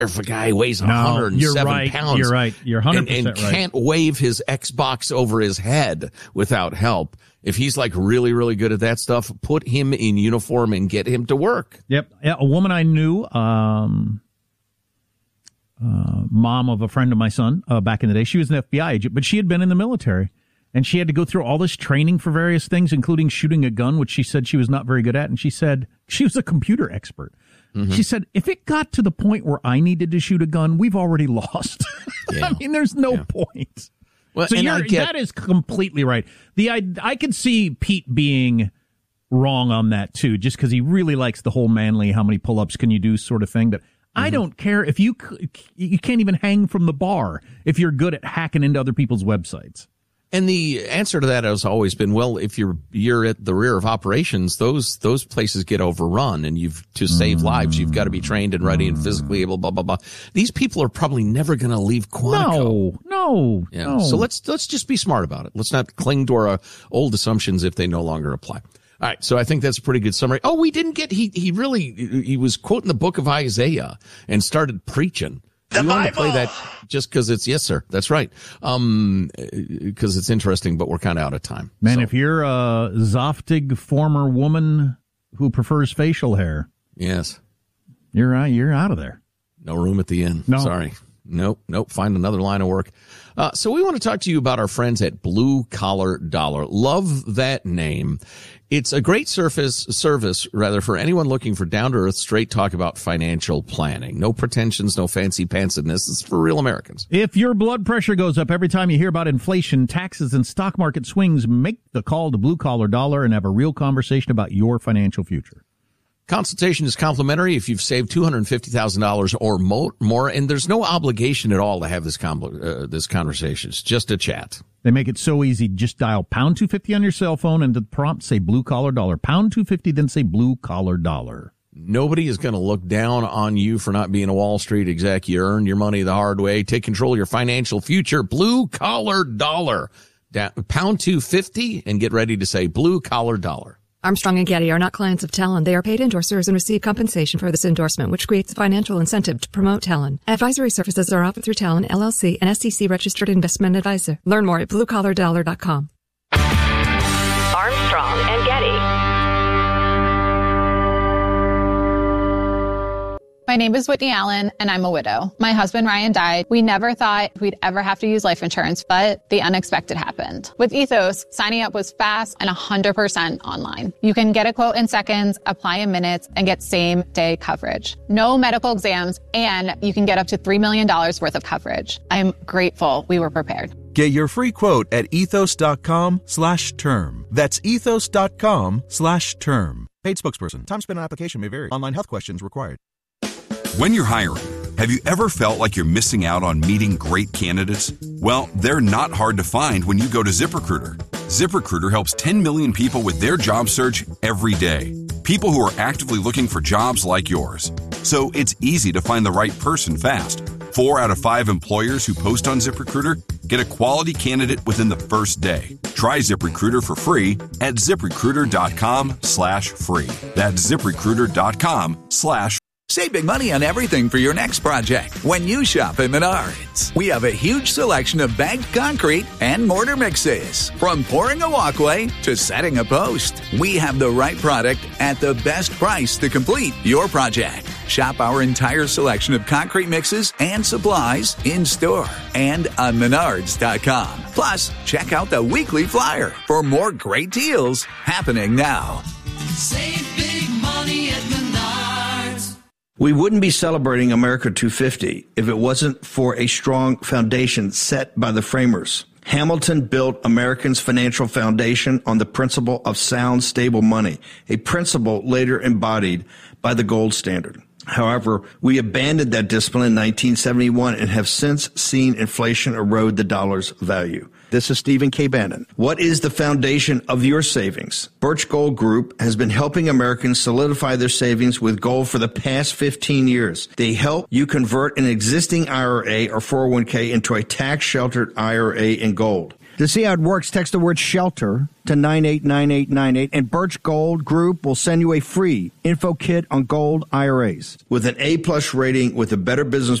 if a guy weighs 107 pounds. You're right. You're 100% and right. can't wave his Xbox over his head without help. If he's like really, really good at that stuff, put him in uniform and get him to work. Yep. Yeah, a woman I knew, mom of a friend of my son back in the day, she was an FBI agent, but she had been in the military. And she had to go through all this training for various things, including shooting a gun, which she said she was not very good at. And she said she was a computer expert. Mm-hmm. She said, if it got to the point where I needed to shoot a gun, we've already lost. Yeah. I mean, there's no point. Well, so that is completely right. I could see Pete being wrong on that, too, just because he really likes the whole manly, how many pull-ups can you do sort of thing. But I don't care if you can't even hang from the bar if you're good at hacking into other people's websites. And the answer to that has always been, well, if you're at the rear of operations, those places get overrun, and to save lives, you've got to be trained and ready and physically able, blah, blah, blah. These people are probably never going to leave Quantico. No. So let's just be smart about it. Let's not cling to our old assumptions if they no longer apply. All right. So I think that's a pretty good summary. Oh, we didn't get, he was quoting the book of Isaiah and started preaching. We want to play that just because it's, yes, sir. That's right. Because it's interesting, but we're kind of out of time. Man, if you're a Zoftig former woman who prefers facial hair. Yes. You're out of there. No room at the inn. No. Sorry. Nope. Find another line of work. So we want to talk to you about our friends at Blue Collar Dollar. Love that name. It's a great service for anyone looking for down-to-earth, straight talk about financial planning. No pretensions, no fancy pantsedness. It's for real Americans. If your blood pressure goes up every time you hear about inflation, taxes, and stock market swings, make the call to Blue Collar Dollar and have a real conversation about your financial future. Consultation is complimentary if you've saved $250,000 or more, and there's no obligation at all to have this conversation. It's just a chat. They make it so easy. Just dial pound 250 on your cell phone and the prompt say Blue Collar Dollar. Pound 250, then say Blue Collar Dollar. Nobody is going to look down on you for not being a Wall Street exec. You earned your money the hard way. Take control of your financial future. Blue Collar Dollar. Pound 250 and get ready to say Blue Collar Dollar. Armstrong and Getty are not clients of Talon. They are paid endorsers and receive compensation for this endorsement, which creates a financial incentive to promote Talon. Advisory services are offered through Talon, LLC, an SEC-registered investment advisor. Learn more at bluecollardollar.com. Armstrong and Getty. My name is Whitney Allen, and I'm a widow. My husband, Ryan, died. We never thought we'd ever have to use life insurance, but the unexpected happened. With Ethos, signing up was fast and 100% online. You can get a quote in seconds, apply in minutes, and get same-day coverage. No medical exams, and you can get up to $3 million worth of coverage. I'm grateful we were prepared. Get your free quote at ethos.com/term. That's ethos.com/term. Paid spokesperson. Time spent on application may vary. Online health questions required. When you're hiring, have you ever felt like you're missing out on meeting great candidates? Well, they're not hard to find when you go to ZipRecruiter. ZipRecruiter helps 10 million people with their job search every day. People who are actively looking for jobs like yours. So it's easy to find the right person fast. 4 out of 5 employers who post on ZipRecruiter get a quality candidate within the first day. Try ZipRecruiter for free at ZipRecruiter.com/free. That's ZipRecruiter.com/free. Save big money on everything for your next project when you shop at Menards. We have a huge selection of bagged concrete and mortar mixes. From pouring a walkway to setting a post, we have the right product at the best price to complete your project. Shop our entire selection of concrete mixes and supplies in store and on Menards.com. Plus, check out the weekly flyer for more great deals happening now. Save big money at Menards. We wouldn't be celebrating America 250 if it wasn't for a strong foundation set by the framers. Hamilton built Americans' financial foundation on the principle of sound, stable money, a principle later embodied by the gold standard. However, we abandoned that discipline in 1971 and have since seen inflation erode the dollar's value. This is Stephen K. Bannon. What is the foundation of your savings? Birch Gold Group has been helping Americans solidify their savings with gold for the past 15 years. They help you convert an existing IRA or 401k into a tax-sheltered IRA in gold. To see how it works, text the word SHELTER to 989898, and Birch Gold Group will send you a free info kit on gold IRAs. With an A-plus rating with the Better Business